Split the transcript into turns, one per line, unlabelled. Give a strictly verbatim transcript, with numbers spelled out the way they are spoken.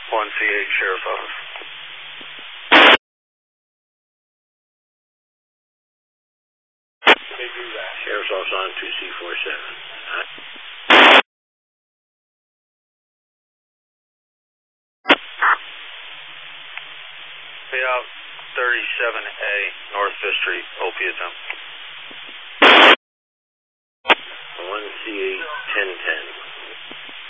one C eight, Sheriff's Office.
They do that. Sheriff's Office on two C forty-seven.
Be out thirty-seven A, North Fifth Street, opiate dump.